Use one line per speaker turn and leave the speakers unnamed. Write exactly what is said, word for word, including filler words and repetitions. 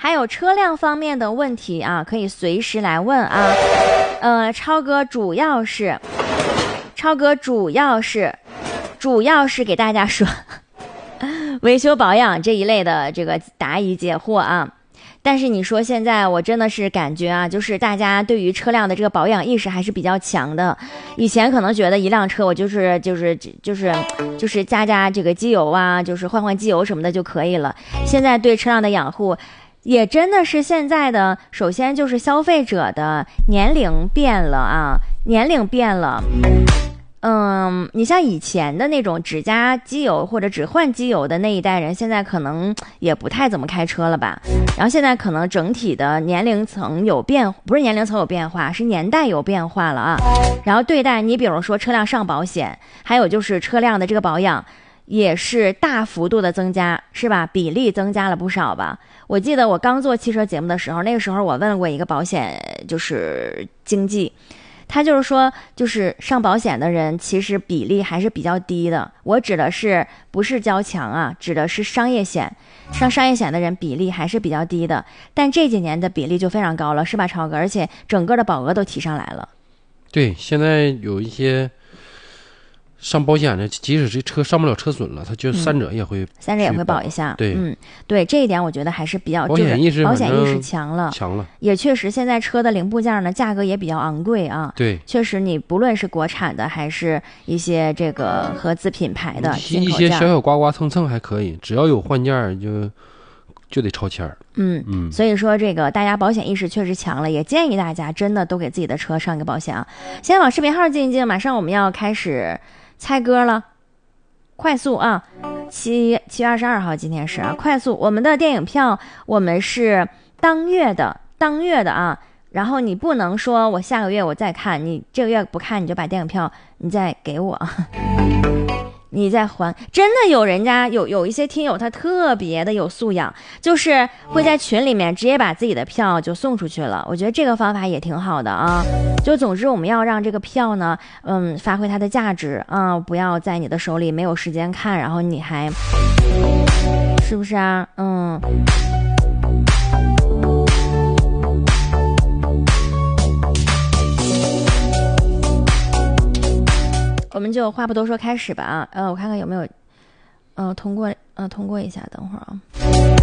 还有车辆方面的问题啊，可以随时来问啊。呃，超哥主要是，超哥主要是，主要是给大家说维修保养这一类的这个答疑解惑啊。但是你说现在我真的是感觉啊，就是大家对于车辆的这个保养意识还是比较强的。以前可能觉得一辆车我就是就是就是就是加加这个机油啊，就是换换机油什么的就可以了。现在对车辆的养护也真的是现在的，首先就是消费者的年龄变了啊，年龄变了。嗯，你像以前的那种只加机油或者只换机油的那一代人，现在可能也不太怎么开车了吧。然后现在可能整体的年龄层有变，不是年龄层有变化，是年代有变化了啊。然后对待你比如说车辆上保险，还有就是车辆的这个保养也是大幅度的增加，是吧？比例增加了不少吧。我记得我刚做汽车节目的时候，那个时候我问过一个保险就是经纪，他就是说，就是上保险的人其实比例还是比较低的。我指的是不是交强啊，指的是商业险，上商业险的人比例还是比较低的。但这几年的比例就非常高了，是吧，超哥？而且整个的保额都提上来了。
对，现在有一些上保险的，即使这车上不了车损了，他就三者也会、嗯、
三者也会保一下。
对，
嗯，对，这一点我觉得还是比较
保险意识，
保险意识强了，
强了。
也确实，现在车的零部件呢，价格也比较昂贵啊。
对，
确实，你不论是国产的，还是一些这个合资品牌的
一些小小刮刮蹭蹭还可以，只要有换件就就得超签儿。
嗯嗯，所以说这个大家保险意识确实强了，也建议大家真的都给自己的车上一个保险啊。先往视频号进一进，马上我们要开始猜歌了。快速啊，七七月二十二号今天是啊，快速。我们的电影票我们是当月的，当月的啊。然后你不能说我下个月我再看，你这个月不看你就把电影票你再给我，你再还。真的有人家有有一些听友他特别的有素养，就是会在群里面直接把自己的票就送出去了。我觉得这个方法也挺好的啊。就总之我们要让这个票呢，嗯，发挥它的价值啊，不要在你的手里没有时间看，然后你还是不是啊？嗯。我们就话不多说，开始吧啊！呃，我看看有没有，呃，通过，呃，通过一下，等会儿啊。